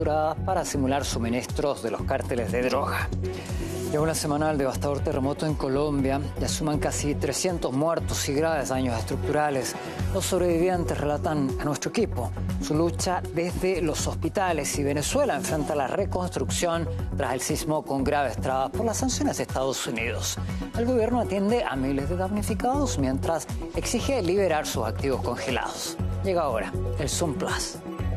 para simular suministros de los cárteles de droga. Lleva una semana el devastador terremoto en Colombia. Ya suman casi 300 muertos y graves daños estructurales. Los sobrevivientes relatan a nuestro equipo su lucha desde los hospitales, y Venezuela enfrenta la reconstrucción tras el sismo con graves trabas por las sanciones de Estados Unidos. El gobierno atiende a miles de damnificados mientras exige liberar sus activos congelados. Llega ahora el Zoom Plus.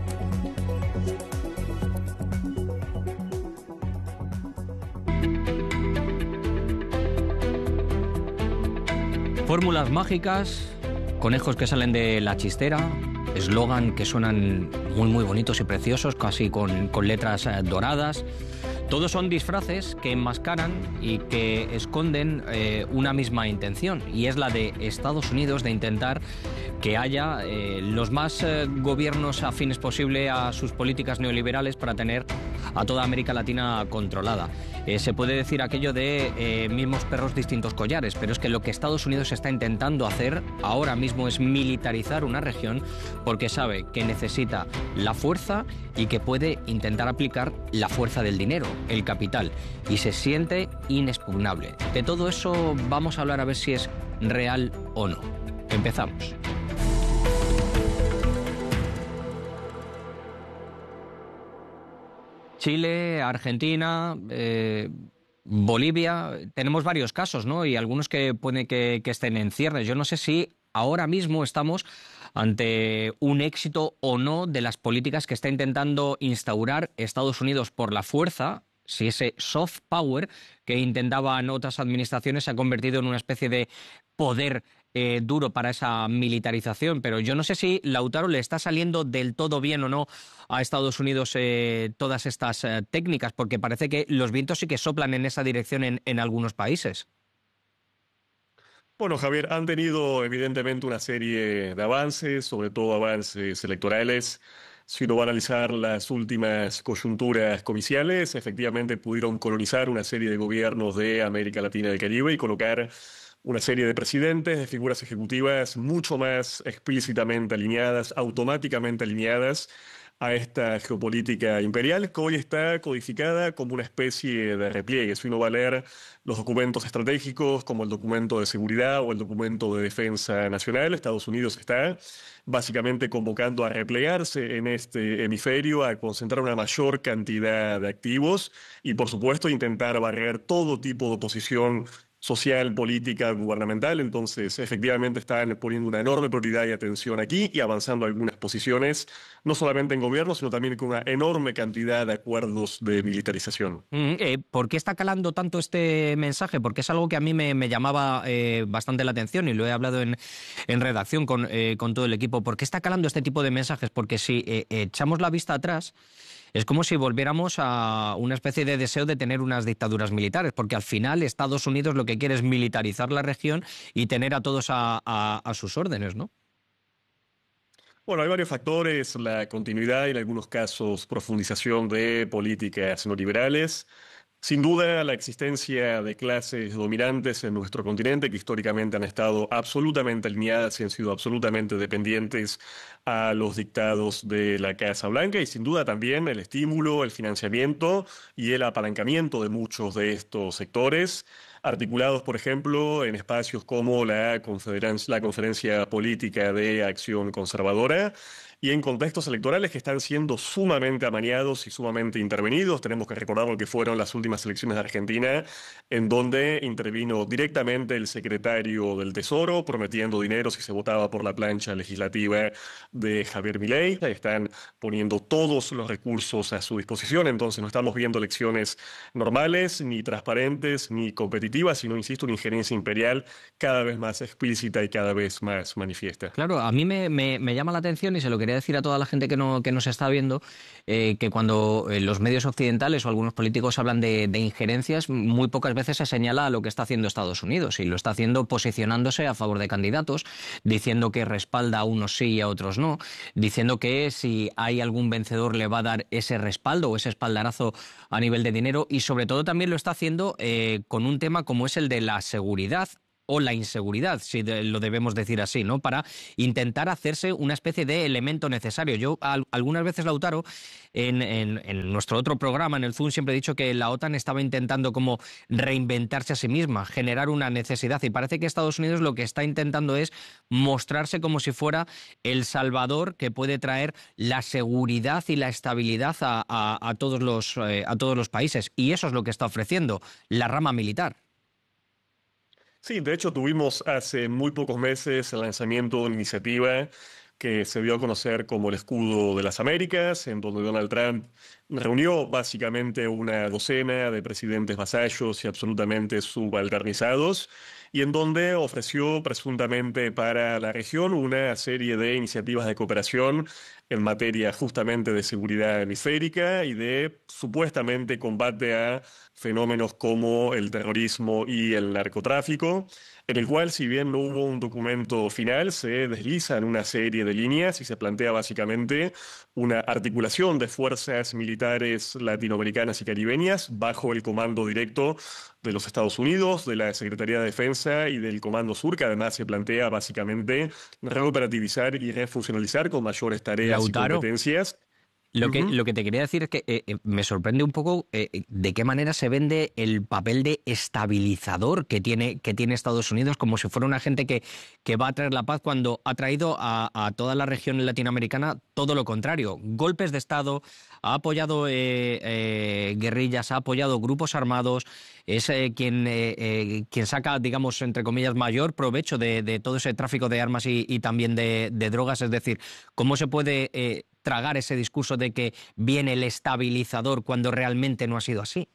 Fórmulas mágicas, conejos que salen de la chistera, eslogan que suenan muy bonitos y preciosos, casi con letras doradas. Todos son disfraces que enmascaran y que esconden una misma intención, y es la de Estados Unidos de intentar que haya los más gobiernos afines posible a sus políticas neoliberales para tener a toda América Latina controlada. Se puede decir aquello de mismos perros, distintos collares, pero es que lo que Estados Unidos está intentando hacer ahora mismo es militarizar una región, porque sabe que necesita la fuerza y que puede intentar aplicar la fuerza del dinero, el capital, y se siente inexpugnable. De todo eso vamos a hablar, a ver si es real o no. Empezamos. Chile, Argentina, Bolivia, tenemos varios casos, ¿no? Y algunos que puede que estén en ciernes. Yo no sé si ahora mismo estamos ante un éxito o no de las políticas que está intentando instaurar Estados Unidos por la fuerza, si ese soft power que intentaban otras administraciones se ha convertido en una especie de poder duro para esa militarización. Pero yo no sé si, Lautaro, le está saliendo del todo bien o no a Estados Unidos todas estas técnicas, porque parece que los vientos sí que soplan en esa dirección en algunos países. Bueno, Javier, han tenido evidentemente una serie de avances, sobre todo avances electorales. Si uno va a analizar las últimas coyunturas comiciales, efectivamente pudieron colonizar una serie de gobiernos de América Latina y del Caribe y colocar una serie de presidentes, de figuras ejecutivas mucho más explícitamente alineadas, automáticamente alineadas a esta geopolítica imperial, que hoy está codificada como una especie de repliegue. Si uno va a leer los documentos estratégicos, como el documento de seguridad o el documento de defensa nacional, Estados Unidos está básicamente convocando a replegarse en este hemisferio, a concentrar una mayor cantidad de activos y, por supuesto, intentar barrer todo tipo de oposición social, política, gubernamental. Entonces, efectivamente están poniendo una enorme prioridad y atención aquí y avanzando algunas posiciones, no solamente en gobierno, sino también con una enorme cantidad de acuerdos de militarización. ¿Por qué está calando tanto este mensaje? Porque es algo que a mí me llamaba bastante la atención y lo he hablado en redacción con todo el equipo. ¿Por qué está calando este tipo de mensajes? Porque si echamos la vista atrás, es como si volviéramos a una especie de deseo de tener unas dictaduras militares, porque al final Estados Unidos lo que quiere es militarizar la región y tener a todos a sus órdenes, ¿no? Bueno, hay varios factores: la continuidad y en algunos casos profundización de políticas neoliberales. Sin duda, la existencia de clases dominantes en nuestro continente que históricamente han estado absolutamente alineadas y han sido absolutamente dependientes a los dictados de la Casa Blanca, y sin duda también el estímulo, el financiamiento y el apalancamiento de muchos de estos sectores, articulados, por ejemplo, en espacios como la Conferencia Política de Acción Conservadora, y en contextos electorales que están siendo sumamente amañados y sumamente intervenidos. Tenemos que recordar lo que fueron las últimas elecciones de Argentina, en donde intervino directamente el secretario del Tesoro, prometiendo dinero si se votaba por la plancha legislativa de Javier Milei. Están poniendo todos los recursos a su disposición, entonces no estamos viendo elecciones normales, ni transparentes, ni competitivas, sino, insisto, una injerencia imperial cada vez más explícita y cada vez más manifiesta. Claro, a mí me llama la atención, y se lo quería decir a toda la gente que nos está viendo, que cuando los medios occidentales o algunos políticos hablan de injerencias, muy pocas veces se señala a lo que está haciendo Estados Unidos, y lo está haciendo posicionándose a favor de candidatos, diciendo que respalda a unos sí y a otros no, diciendo que si hay algún vencedor le va a dar ese respaldo o ese espaldarazo a nivel de dinero, y sobre todo también lo está haciendo con un tema como es el de la seguridad, o la inseguridad, si lo debemos decir así, ¿no? Para intentar hacerse una especie de elemento necesario. Yo algunas veces, Lautaro, en nuestro otro programa, en el Zoom, siempre he dicho que la OTAN estaba intentando como reinventarse a sí misma, generar una necesidad, y parece que Estados Unidos lo que está intentando es mostrarse como si fuera el salvador que puede traer la seguridad y la estabilidad a todos los países, y eso es lo que está ofreciendo la rama militar. Sí, de hecho tuvimos hace muy pocos meses el lanzamiento de una iniciativa que se dio a conocer como el Escudo de las Américas, en donde Donald Trump reunió básicamente una docena de presidentes vasallos y absolutamente subalternizados, y en donde ofreció presuntamente para la región una serie de iniciativas de cooperación en materia justamente de seguridad hemisférica y de supuestamente combate a fenómenos como el terrorismo y el narcotráfico, en el cual, si bien no hubo un documento final, se deslizan una serie de líneas y se plantea básicamente una articulación de fuerzas militares latinoamericanas y caribeñas bajo el comando directo de los Estados Unidos, de la Secretaría de Defensa y del Comando Sur, que además se plantea básicamente reoperativizar y refuncionalizar con mayores tareas y Lautaro, competencias. Lo Ujú. que te quería decir es que me sorprende un poco de qué manera se vende el papel de estabilizador que tiene Estados Unidos, como si fuera un agente que va a traer la paz, cuando ha traído a toda la región latinoamericana todo lo contrario. Golpes de Estado, ha apoyado guerrillas, ha apoyado grupos armados, es quien saca, digamos, entre comillas, mayor provecho de todo ese tráfico de armas y también de drogas. Es decir, ¿cómo se puede tragar ese discurso de que viene el estabilizador cuando realmente no ha sido así?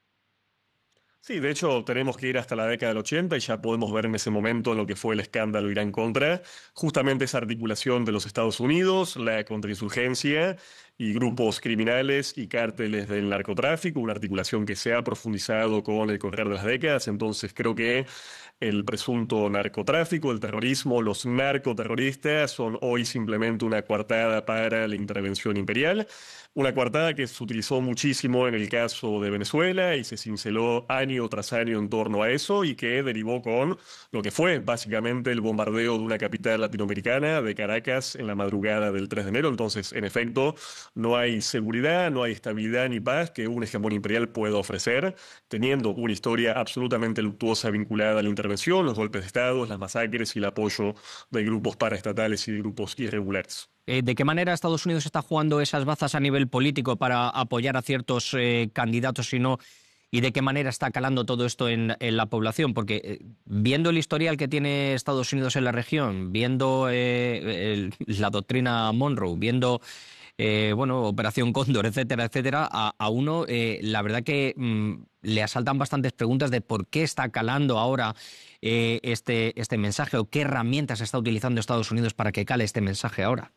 Sí, de hecho tenemos que ir hasta la década del 80 y ya podemos ver en ese momento lo que fue el escándalo Irán-Contra, justamente esa articulación de los Estados Unidos, la contrainsurgencia y grupos criminales y cárteles del narcotráfico, una articulación que se ha profundizado con el correr de las décadas. Entonces creo que el presunto narcotráfico, el terrorismo, los narcoterroristas son hoy simplemente una coartada para la intervención imperial, una coartada que se utilizó muchísimo en el caso de Venezuela y se cinceló año tras año en torno a eso, y que derivó con lo que fue básicamente el bombardeo de una capital latinoamericana, de Caracas, en la madrugada del 3 de enero. Entonces, en efecto, no hay seguridad, no hay estabilidad ni paz que un hegemón imperial pueda ofrecer, teniendo una historia absolutamente luctuosa vinculada a la intervención, los golpes de Estado, las masacres y el apoyo de grupos paraestatales y de grupos irregulares. ¿De qué manera Estados Unidos está jugando esas bazas a nivel político para apoyar a ciertos candidatos y de qué manera está calando todo esto en la población? Porque viendo el historial que tiene Estados Unidos en la región, viendo la doctrina Monroe, viendo Operación Cóndor, etcétera, etcétera, a uno la verdad que le asaltan bastantes preguntas de por qué está calando ahora este mensaje, o qué herramientas está utilizando Estados Unidos para que cale este mensaje ahora.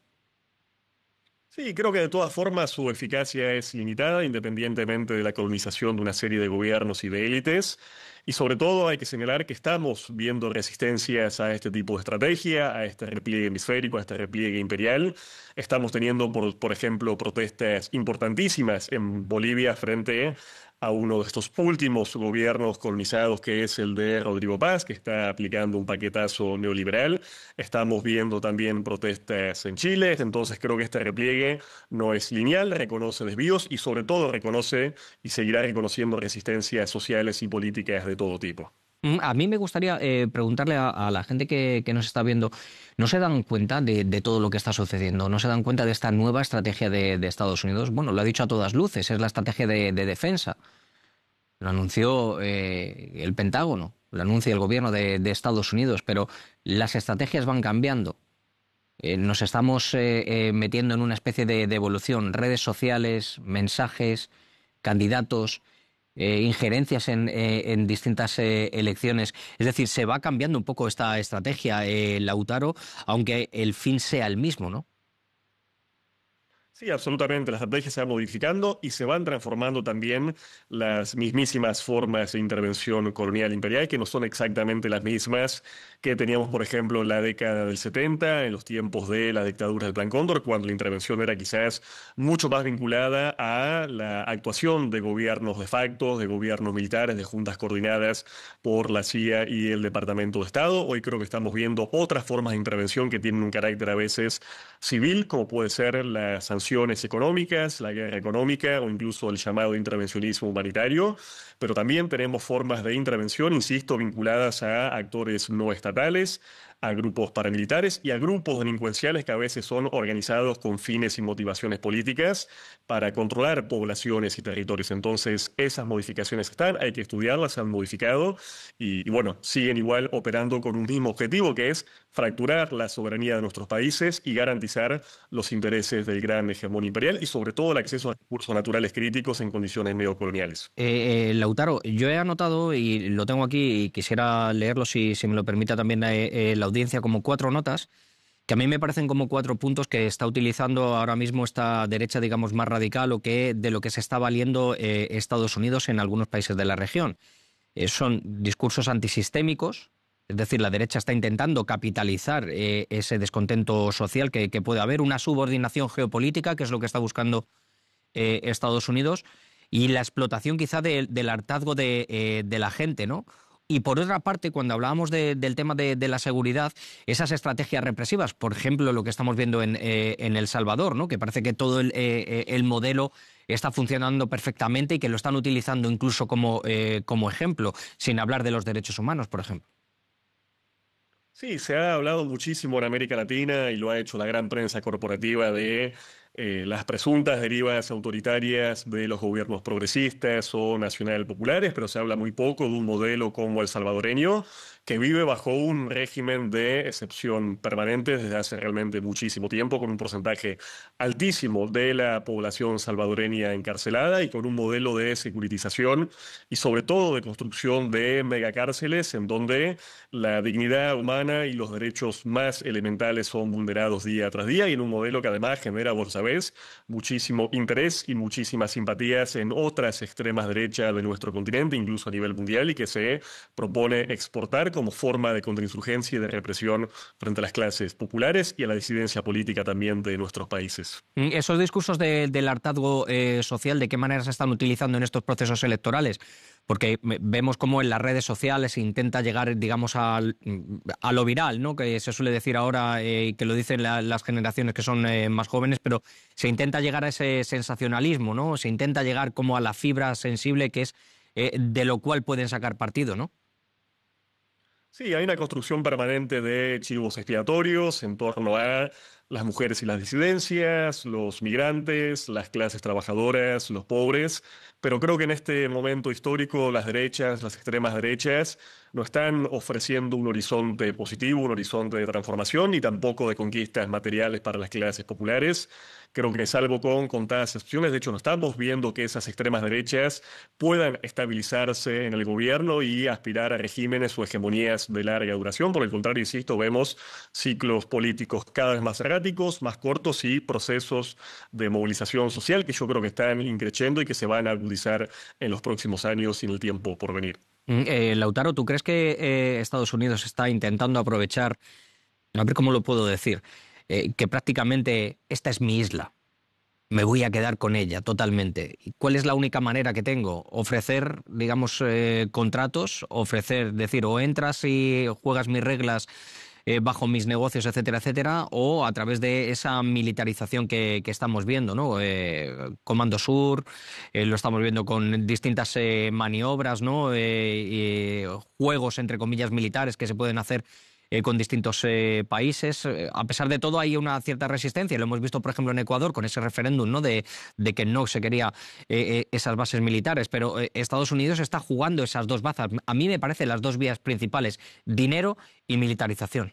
Sí, creo que de todas formas su eficacia es limitada, independientemente de la colonización de una serie de gobiernos y de élites. Y sobre todo hay que señalar que estamos viendo resistencias a este tipo de estrategia, a este repliegue hemisférico, a este repliegue imperial. Estamos teniendo, por ejemplo, protestas importantísimas en Bolivia frente a uno de estos últimos gobiernos colonizados, que es el de Rodrigo Paz, que está aplicando un paquetazo neoliberal. Estamos viendo también protestas en Chile. Entonces creo que este repliegue no es lineal, reconoce desvíos y sobre todo reconoce y seguirá reconociendo resistencias sociales y políticas de todo tipo. A mí me gustaría preguntarle a la gente que nos está viendo, ¿no se dan cuenta de todo lo que está sucediendo? ¿No se dan cuenta de esta nueva estrategia de Estados Unidos? Bueno, lo ha dicho a todas luces, es la estrategia de defensa. Lo anunció el Pentágono, lo anuncia el gobierno de Estados Unidos, pero las estrategias van cambiando. Nos estamos metiendo en una especie de evolución, redes sociales, mensajes, candidatos, injerencias en distintas elecciones. Es decir, se va cambiando un poco esta estrategia, Lautaro, aunque el fin sea el mismo, ¿no? Sí, absolutamente. Las estrategias se van modificando y se van transformando también las mismísimas formas de intervención colonial imperial, que no son exactamente las mismas que teníamos, por ejemplo, en la década del 70, en los tiempos de la dictadura del Plan Cóndor, cuando la intervención era quizás mucho más vinculada a la actuación de gobiernos de facto, de gobiernos militares, de juntas coordinadas por la CIA y el Departamento de Estado. Hoy creo que estamos viendo otras formas de intervención que tienen un carácter a veces civil, como puede ser las sanciones económicas, la guerra económica o incluso el llamado intervencionismo humanitario, pero también tenemos formas de intervención, insisto, vinculadas a actores no estatales, a grupos paramilitares y a grupos delincuenciales que a veces son organizados con fines y motivaciones políticas para controlar poblaciones y territorios. Entonces, esas modificaciones están, hay que estudiarlas, se han modificado y bueno, siguen igual operando con un mismo objetivo, que es fracturar la soberanía de nuestros países y garantizar los intereses del gran hegemón imperial y sobre todo el acceso a recursos naturales críticos en condiciones neocoloniales. Lautaro, yo he anotado y lo tengo aquí y quisiera leerlo si me lo permite también la audiencia como 4 notas que a mí me parecen como 4 puntos que está utilizando ahora mismo esta derecha, digamos, más radical o que de lo que se está valiendo Estados Unidos en algunos países de la región. Son discursos antisistémicos, es decir, la derecha está intentando capitalizar ese descontento social que puede haber, una subordinación geopolítica, que es lo que está buscando Estados Unidos, y la explotación quizá del hartazgo de la gente, ¿no? Y por otra parte, cuando hablábamos del tema de la seguridad, esas estrategias represivas, por ejemplo, lo que estamos viendo en El Salvador, ¿no? Que parece que todo el modelo está funcionando perfectamente y que lo están utilizando incluso como ejemplo, sin hablar de los derechos humanos, por ejemplo. Sí, se ha hablado muchísimo en América Latina y lo ha hecho la gran prensa corporativa de las presuntas derivas autoritarias de los gobiernos progresistas o nacional populares, pero se habla muy poco de un modelo como el salvadoreño, que vive bajo un régimen de excepción permanente desde hace realmente muchísimo tiempo, con un porcentaje altísimo de la población salvadoreña encarcelada y con un modelo de securitización y sobre todo de construcción de megacárceles en donde la dignidad humana y los derechos más elementales son vulnerados día tras día y en un modelo que además genera, vos sabés, muchísimo interés y muchísimas simpatías en otras extremas derechas de nuestro continente, incluso a nivel mundial, y que se propone exportar como forma de contrainsurgencia y de represión frente a las clases populares y a la disidencia política también de nuestros países. Esos discursos del hartazgo social, ¿de qué manera se están utilizando en estos procesos electorales? Porque vemos cómo en las redes sociales se intenta llegar, digamos, a lo viral, ¿no? Que se suele decir ahora y que lo dicen las generaciones que son más jóvenes, pero se intenta llegar a ese sensacionalismo, ¿no? Se intenta llegar como a la fibra sensible que es de lo cual pueden sacar partido, ¿no? Sí, hay una construcción permanente de chivos expiatorios en torno a las mujeres y las disidencias, los migrantes, las clases trabajadoras, los pobres, pero creo que en este momento histórico las derechas, las extremas derechas, no están ofreciendo un horizonte positivo, un horizonte de transformación, ni tampoco de conquistas materiales para las clases populares. Creo que salvo con contadas excepciones, de hecho no estamos viendo que esas extremas derechas puedan estabilizarse en el gobierno y aspirar a regímenes o hegemonías de larga duración. Por el contrario, insisto, vemos ciclos políticos cada vez más erráticos, más cortos y procesos de movilización social que yo creo que están increciendo y que se van a agudizar en los próximos años y en el tiempo por venir. Lautaro, ¿tú crees que Estados Unidos está intentando aprovechar, a ver cómo lo puedo decir, que prácticamente esta es mi isla, me voy a quedar con ella totalmente? ¿Y cuál es la única manera que tengo? Ofrecer, digamos, contratos, ofrecer, decir, o entras y juegas mis reglas bajo mis negocios, etcétera, etcétera, o a través de esa militarización que estamos viendo, ¿no? Comando Sur, lo estamos viendo con distintas maniobras, ¿no? Juegos, entre comillas, militares que se pueden hacer con distintos países. A pesar de todo hay una cierta resistencia, lo hemos visto por ejemplo en Ecuador con ese referéndum, ¿no? de que no se quería esas bases militares, pero Estados Unidos está jugando esas dos bazas. A mí me parecen las dos vías principales, dinero y militarización.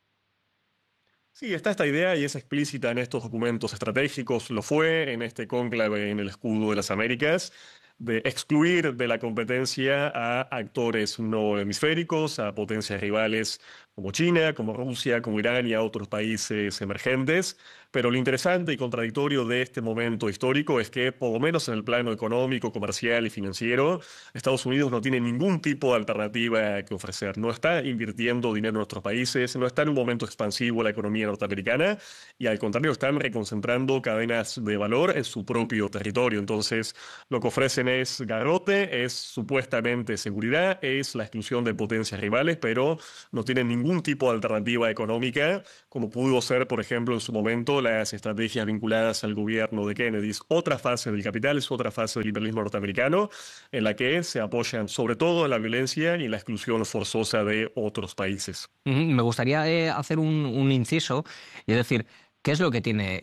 Sí, está esta idea y es explícita en estos documentos estratégicos, lo fue en este cónclave en el Escudo de las Américas, de excluir de la competencia a actores no hemisféricos, a potencias rivales como China, como Rusia, como Irán y a otros países emergentes. Pero lo interesante y contradictorio de este momento histórico es que, por lo menos en el plano económico, comercial y financiero, Estados Unidos no tiene ningún tipo de alternativa que ofrecer. No está invirtiendo dinero en nuestros países, no está en un momento expansivo la economía norteamericana y al contrario están reconcentrando cadenas de valor en su propio territorio. Entonces, lo que ofrecen es garrote, es supuestamente seguridad, es la exclusión de potencias rivales, pero no tienen ningún tipo de alternativa económica, como pudo ser, por ejemplo, en su momento las estrategias vinculadas al gobierno de Kennedy. Es otra fase del capital, es otra fase del imperialismo norteamericano, en la que se apoyan sobre todo en la violencia y en la exclusión forzosa de otros países. Me gustaría hacer un inciso y decir, ¿qué es lo que tiene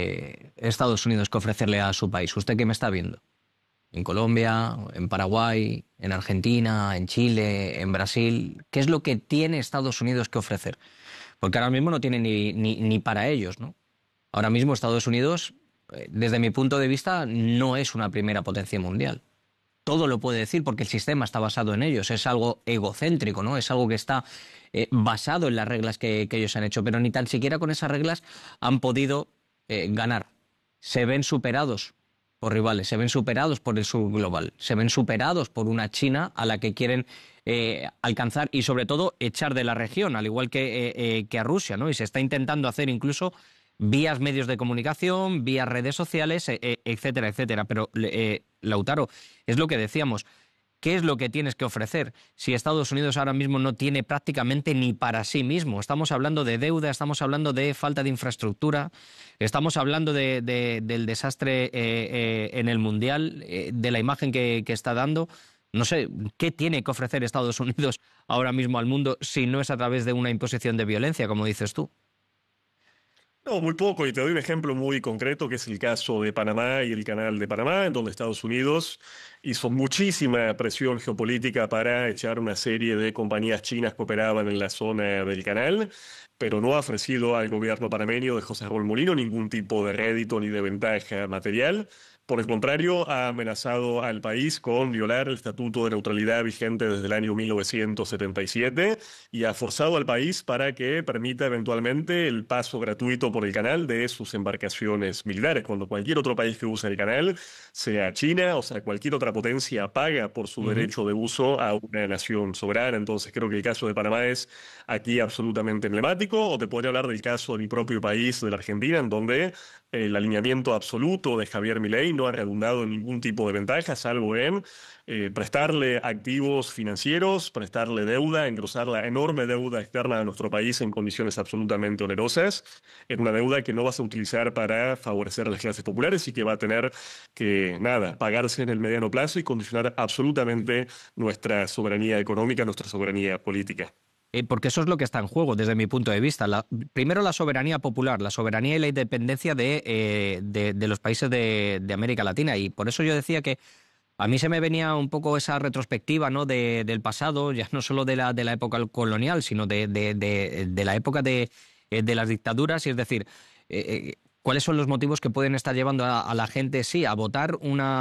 Estados Unidos que ofrecerle a su país? Usted que me está viendo. En Colombia, en Paraguay, en Argentina, en Chile, en Brasil. ¿Qué es lo que tiene Estados Unidos que ofrecer? Porque ahora mismo no tiene ni para ellos, ¿no? Ahora mismo Estados Unidos, desde mi punto de vista, no es una primera potencia mundial. Todo lo puede decir porque el sistema está basado en ellos. Es algo egocéntrico, ¿no? Es algo que está basado en las reglas que ellos han hecho. Pero ni tan siquiera con esas reglas han podido ganar. Se ven superados por rivales, se ven superados por el sur global, se ven superados por una China a la que quieren alcanzar y sobre todo echar de la región, al igual que a Rusia, ¿no? Y se está intentando hacer incluso vías medios de comunicación, vías redes sociales, etcétera, etcétera. Pero, Lautaro, es lo que decíamos. ¿Qué es lo que tienes que ofrecer si Estados Unidos ahora mismo no tiene prácticamente ni para sí mismo? Estamos hablando de deuda, estamos hablando de falta de infraestructura, estamos hablando del desastre en el Mundial, de la imagen que está dando. No sé, ¿qué tiene que ofrecer Estados Unidos ahora mismo al mundo si no es a través de una imposición de violencia, como dices tú? No, muy poco, y te doy un ejemplo muy concreto, que es el caso de Panamá y el Canal de Panamá, en donde Estados Unidos hizo muchísima presión geopolítica para echar una serie de compañías chinas que operaban en la zona del canal, pero no ha ofrecido al gobierno panameño de José Raúl Mulino ningún tipo de rédito ni de ventaja material. Por el contrario, ha amenazado al país con violar el Estatuto de Neutralidad vigente desde el año 1977 y ha forzado al país para que permita eventualmente el paso gratuito por el canal de sus embarcaciones militares, cuando cualquier otro país que use el canal, sea China o sea cualquier otra potencia, paga por su derecho de uso a una nación soberana. Entonces creo que el caso de Panamá es aquí absolutamente emblemático, o te podría hablar del caso de mi propio país, de la Argentina, en donde el alineamiento absoluto de Javier Milei no ha redundado en ningún tipo de ventaja, salvo en prestarle activos financieros, prestarle deuda, engrosar la enorme deuda externa de nuestro país en condiciones absolutamente onerosas, en una deuda que no vas a utilizar para favorecer a las clases populares y que va a tener que, nada, pagarse en el mediano plazo y condicionar absolutamente nuestra soberanía económica, nuestra soberanía política. Porque eso es lo que está en juego desde mi punto de vista. Primero la soberanía popular, la soberanía y la independencia de los países de América Latina. Y por eso yo decía que a mí se me venía un poco esa retrospectiva, ¿no? Del pasado, ya no solo de la época colonial, sino de la época de las dictaduras. Y es decir, ¿cuáles son los motivos que pueden estar llevando a la gente, sí, a votar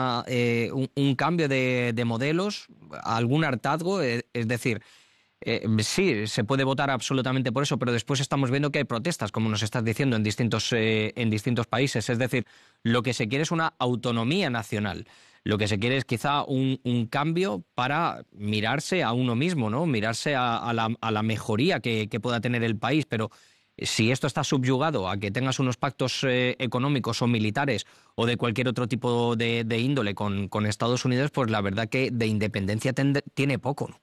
un cambio de modelos, algún hartazgo? Es decir... sí, se puede votar absolutamente por eso, pero después estamos viendo que hay protestas, como nos estás diciendo, en distintos países. Es decir, lo que se quiere es una autonomía nacional. Lo que se quiere es quizá un cambio para mirarse a uno mismo, ¿no? Mirarse a la mejoría que pueda tener el país. Pero si esto está subyugado a que tengas unos pactos económicos o militares o de cualquier otro tipo de índole con Estados Unidos, pues la verdad que de independencia tiene poco, ¿no?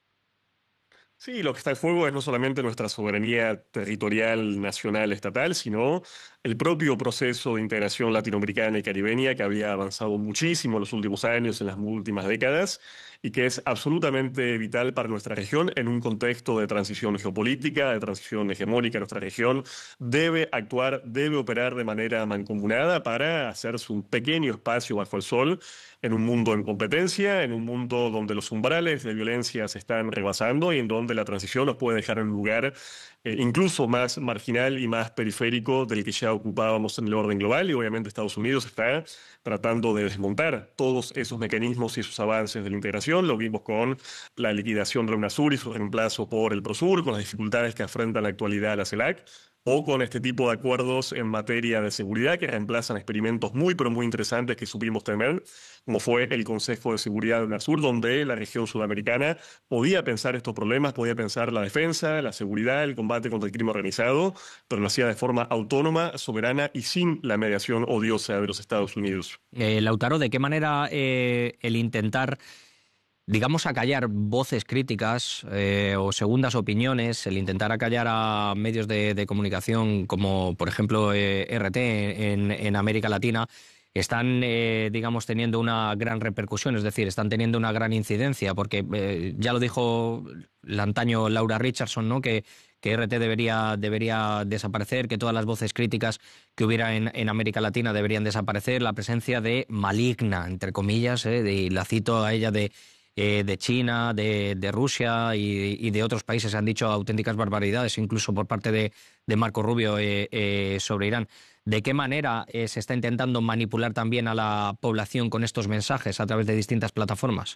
Sí, lo que está en juego es no solamente nuestra soberanía territorial, nacional, estatal, sino el propio proceso de integración latinoamericana y caribeña que había avanzado muchísimo en los últimos años, en las últimas décadas, y que es absolutamente vital para nuestra región en un contexto de transición geopolítica, de transición hegemónica. Nuestra región debe actuar, debe operar de manera mancomunada para hacerse un pequeño espacio bajo el sol en un mundo en competencia, en un mundo donde los umbrales de violencia se están rebasando y en donde durante la transición nos puede dejar en un lugar incluso más marginal y más periférico del que ya ocupábamos en el orden global, y obviamente Estados Unidos está tratando de desmontar todos esos mecanismos y esos avances de la integración. Lo vimos con la liquidación de la UNASUR y su reemplazo por el PROSUR, con las dificultades que afronta en la actualidad la CELAC, o con este tipo de acuerdos en materia de seguridad que reemplazan experimentos muy, pero muy interesantes que supimos tener, como fue el Consejo de Seguridad de UNASUR, donde la región sudamericana podía pensar estos problemas, podía pensar la defensa, la seguridad, el combate contra el crimen organizado, pero lo hacía de forma autónoma, soberana y sin la mediación odiosa de los Estados Unidos. Lautaro, ¿de qué manera el intentar, digamos, acallar voces críticas o segundas opiniones, el intentar acallar a medios de comunicación como, por ejemplo, RT en América Latina, están, digamos, teniendo una gran repercusión, es decir, están teniendo una gran incidencia? Porque ya lo dijo la antaño Laura Richardson, ¿no?, que RT debería desaparecer, que todas las voces críticas que hubiera en América Latina deberían desaparecer. La presencia de maligna, entre comillas, y la cito a ella, de China, de Rusia y de otros países, han dicho auténticas barbaridades, incluso por parte de Marco Rubio sobre Irán. ¿De qué manera se está intentando manipular también a la población con estos mensajes a través de distintas plataformas?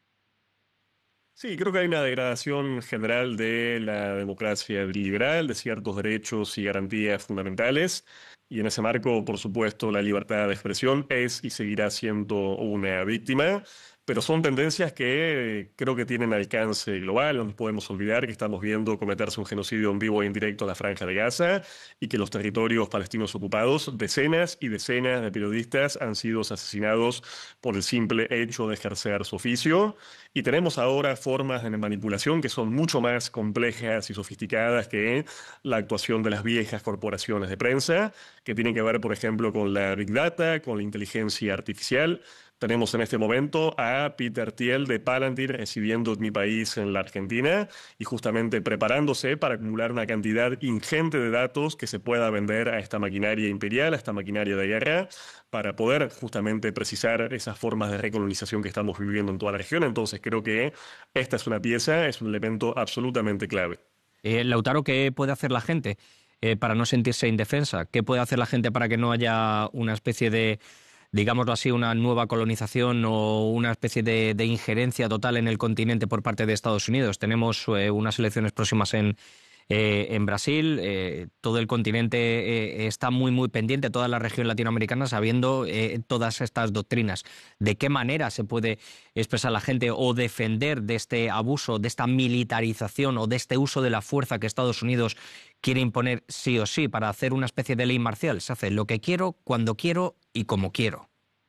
Sí, creo que hay una degradación general de la democracia liberal, de ciertos derechos y garantías fundamentales. Y en ese marco, por supuesto, la libertad de expresión es y seguirá siendo una víctima. Pero son tendencias que creo que tienen alcance global. No nos podemos olvidar que estamos viendo cometerse un genocidio en vivo e indirecto en la Franja de Gaza, y que los territorios palestinos ocupados, decenas y decenas de periodistas han sido asesinados por el simple hecho de ejercer su oficio. Y tenemos ahora formas de manipulación que son mucho más complejas y sofisticadas que la actuación de las viejas corporaciones de prensa, que tienen que ver, por ejemplo, con la Big Data, con la inteligencia artificial. Tenemos en este momento a Peter Thiel de Palantir residiendo en mi país, en la Argentina, y justamente preparándose para acumular una cantidad ingente de datos que se pueda vender a esta maquinaria imperial, a esta maquinaria de guerra, para poder justamente precisar esas formas de recolonización que estamos viviendo en toda la región. Entonces creo que esta es una pieza, es un elemento absolutamente clave. Lautaro, ¿qué puede hacer la gente para no sentirse indefensa? ¿Qué puede hacer la gente para que no haya una especie de, digámoslo así, una nueva colonización o una especie de injerencia total en el continente por parte de Estados Unidos? Tenemos unas elecciones próximas en Brasil. Todo el continente está muy, muy pendiente, toda la región latinoamericana, sabiendo todas estas doctrinas. ¿De qué manera se puede expresar la gente o defender de este abuso, de esta militarización o de este uso de la fuerza que Estados Unidos quiere imponer sí o sí para hacer una especie de ley marcial? Se hace lo que quiero, cuando quiero y como quiero.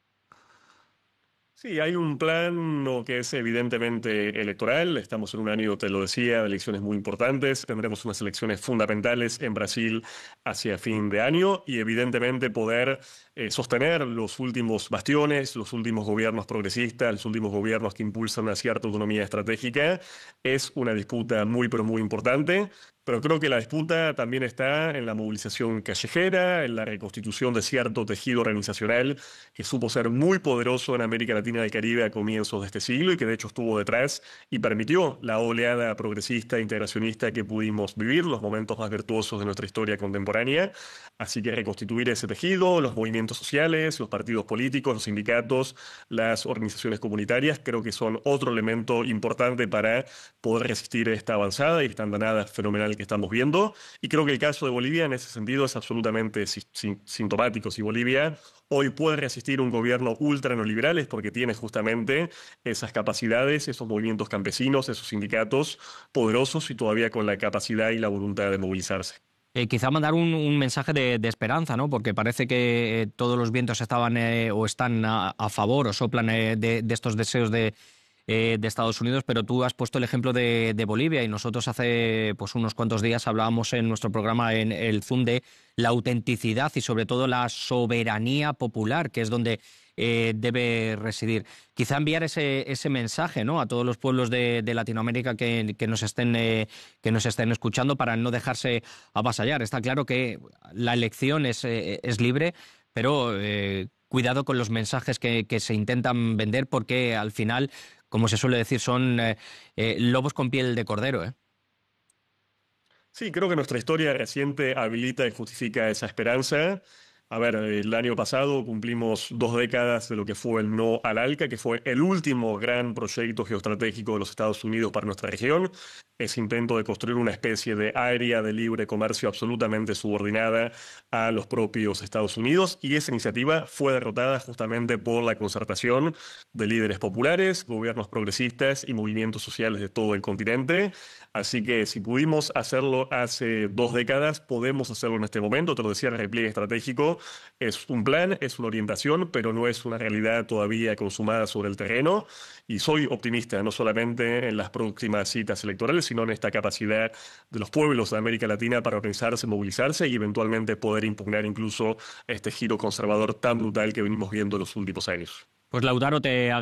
Sí, hay un plan que es evidentemente electoral. Estamos en un año, te lo decía, de elecciones muy importantes. Tendremos unas elecciones fundamentales en Brasil hacia fin de año, y evidentemente poder sostener los últimos bastiones, los últimos gobiernos progresistas, los últimos gobiernos que impulsan una cierta autonomía estratégica, es una disputa muy, pero muy importante. Pero creo que la disputa también está en la movilización callejera, en la reconstitución de cierto tejido organizacional que supo ser muy poderoso en América Latina y el Caribe a comienzos de este siglo, y que de hecho estuvo detrás y permitió la oleada progresista e integracionista que pudimos vivir, los momentos más virtuosos de nuestra historia contemporánea. Así que reconstituir ese tejido, los movimientos sociales, los partidos políticos, los sindicatos, las organizaciones comunitarias, creo que son otro elemento importante para poder resistir esta avanzada y esta andanada fenomenal que estamos viendo. Y creo que el caso de Bolivia en ese sentido es absolutamente sintomático. Si Bolivia hoy puede resistir un gobierno ultra neoliberal, es porque tiene justamente esas capacidades, esos movimientos campesinos, esos sindicatos poderosos y todavía con la capacidad y la voluntad de movilizarse. Quizá mandar un mensaje de esperanza, ¿no? Porque parece que todos los vientos estaban o están a favor o soplan de estos deseos de Estados Unidos, pero tú has puesto el ejemplo de Bolivia, y nosotros hace pues unos cuantos días hablábamos en nuestro programa en el Zoom de la autenticidad y sobre todo la soberanía popular, que es donde debe residir. Quizá enviar ese mensaje, ¿no?, a todos los pueblos de Latinoamérica que nos estén escuchando, para no dejarse avasallar. Está claro que la elección es libre, pero cuidado con los mensajes que se intentan vender, porque al final, como se suele decir, son lobos con piel de cordero, ¿eh? Sí, creo que nuestra historia reciente habilita y justifica esa esperanza. A ver, el año pasado cumplimos 2 décadas de lo que fue el no al ALCA, que fue el último gran proyecto geoestratégico de los Estados Unidos para nuestra región. Ese intento de construir una especie de área de libre comercio absolutamente subordinada a los propios Estados Unidos. Y esa iniciativa fue derrotada justamente por la concertación de líderes populares, gobiernos progresistas y movimientos sociales de todo el continente. Así que si pudimos hacerlo hace 2 décadas, podemos hacerlo en este momento. Te lo decía, el repliegue estratégico es un plan, es una orientación, pero no es una realidad todavía consumada sobre el terreno. Y soy optimista, no solamente en las próximas citas electorales, sino en esta capacidad de los pueblos de América Latina para organizarse, movilizarse y eventualmente poder impugnar incluso este giro conservador tan brutal que venimos viendo en los últimos años. Pues Lautaro, te